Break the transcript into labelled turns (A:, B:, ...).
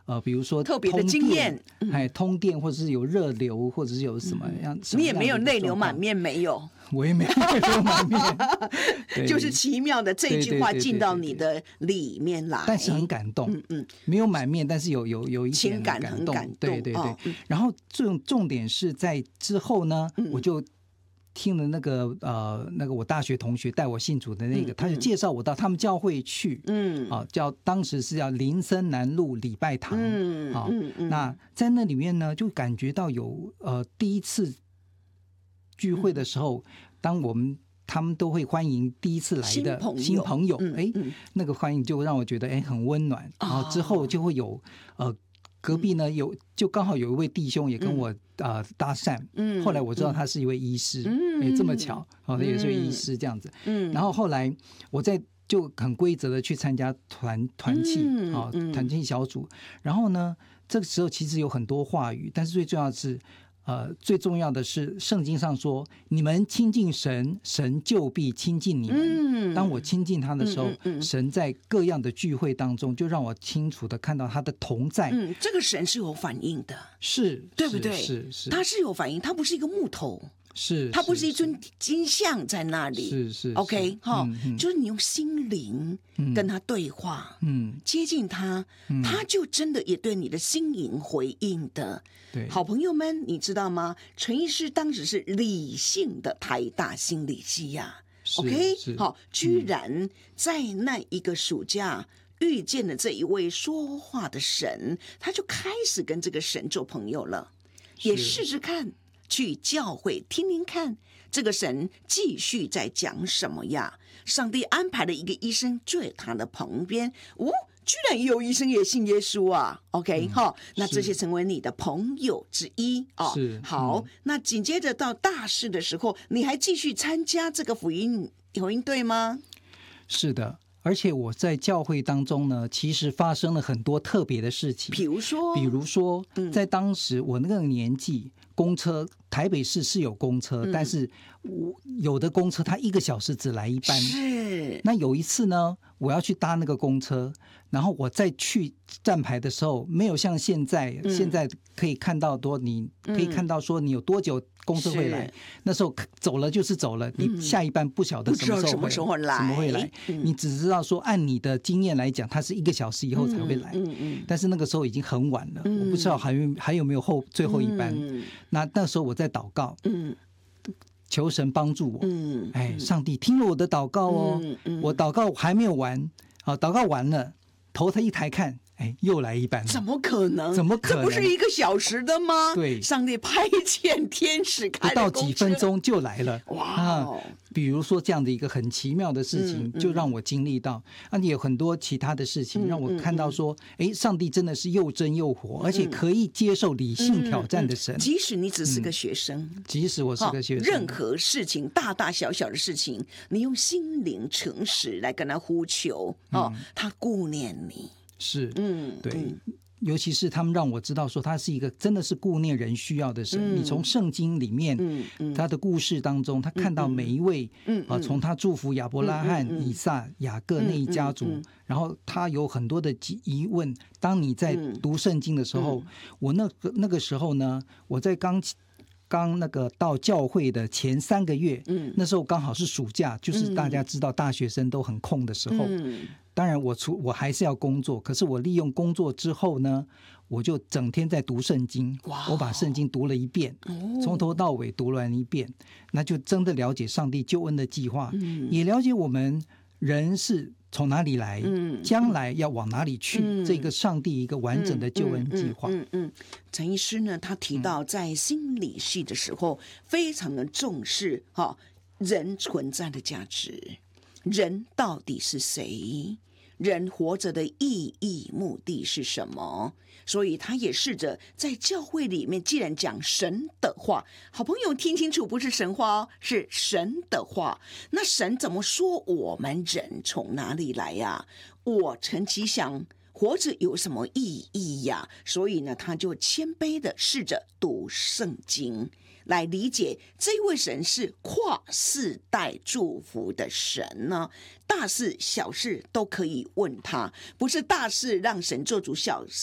A: 比如说
B: 特别的经验，
A: 通电或者是有热流，或者是有什么样，
B: 你也没有泪流满面，没有，
A: 我也没有泪流满面，
B: 就是奇妙的这句话进到你的里面来，
A: 但是很感动，没有满面，但是有一点感动，
B: 很感动，
A: 对。然后重点是在之后呢，我就听了那个我大学同学带我信主的那个，他就介绍我到他们教会去，当时是叫林森南路礼拜堂，那在那里面呢，就感觉到有第一次聚会的时候，当他们都会欢迎第一次来的新朋友，那个欢迎就让我觉得很温暖。然后之后就会有隔壁呢就刚好有一位弟兄也跟我搭讪，后来我知道他是一位医师，这么巧，他也是位医师这样子。然后后来我就很规则的去参加团契小组，然后呢，这个时候其实有很多话语，但是最重要的是圣经上说，你们亲近神，神就必亲近你们。当我亲近他的时候，神在各样的聚会当中就让我清楚的看到他的同在。
B: 这个神是有反应的，
A: 是
B: 对不对？
A: 是
B: 他是有反应，他不是一个木头，它不是一尊金像在那里，
A: 是
B: OK 就是你用心灵跟他对话，接近他，他就真的也对你的心灵回应的。
A: 对，
B: 好朋友们，你知道吗？陈医师当时是理性的台大心理系呀，OK 好，居然在那一个暑假遇见了这一位说话的神，他就开始跟这个神做朋友了，也试试看去教会听听看这个神继续在讲什么呀。上帝安排了一个医生坐在他的旁边，居然也有医生也信耶稣啊 OK 那这些成为你的朋友之一好，那紧接着到大事的时候，你还继续参加这个福音队吗？
A: 是的，而且我在教会当中呢，其实发生了很多特别的事情。比如说在当时我那个年纪，公车台北市是有公车，但是有的公车它1个小时只来一班。
B: 是。
A: 那有一次呢，我要去搭那个公车，然后我再去站牌的时候，没有像现在可以看到你可以看到说你有多久公车会来，那时候走了就是走了，你下一班不晓得什么时候会来，你只知道说按你的经验来讲，它是1个小时以后才会来，但是那个时候已经很晚了，我不知道还有没有最后一班。那时候我在祷告，求神帮助我，上帝听了我的祷告我祷告还没有完，祷告完了，头他一抬看，又来一班了。
B: 怎么可能？
A: 这不
B: 是1个小时的吗？
A: 对，
B: 上帝派遣天使开了公车，
A: 不到几分钟就来了。
B: 哇！
A: 比如说这样的一个很奇妙的事情，就让我经历到，也有很多其他的事情让我看到说，上帝真的是又真又活，而且可以接受理性挑战的神。
B: 即使你只是个学生，
A: 即使我是个学生，
B: 任何事情大大小小的事情，你用心灵诚实来跟他呼求，他顾念你。
A: 是，对。尤其是他们让我知道说他是一个真的是顾念人需要的神。你从圣经里面他的故事当中，他看到每一位从他祝福亚伯拉罕、以撒、雅各那一家族，然后他有很多的疑问。当你在读圣经的时候，我那个时候呢，我在刚那个到教会的前3个月，那时候刚好是暑假，就是大家知道大学生都很空的时候。当然我还是要工作，可是我利用工作之后呢，我就整天在读圣经。我把圣经读了一遍，从头到尾读完一遍，那就真的了解上帝救恩的计划，也了解我们人是从哪里来，将来要往哪里去，这个上帝一个完整的救恩计划。
B: 陈医师呢，他提到在心理系的时候，非常的重视人存在的价值，人到底是谁，人活着的意义目的是什么。所以他也试着在教会里面，既然讲神的话，好朋友听清楚，不是神话是神的话。那神怎么说我们人从哪里来呀？我陈其想活着有什么意义呀？所以呢，他就谦卑的试着读圣经，来理解这位神是跨世代祝福的神呢。大事小事都可以问他，不是大事让神做主，小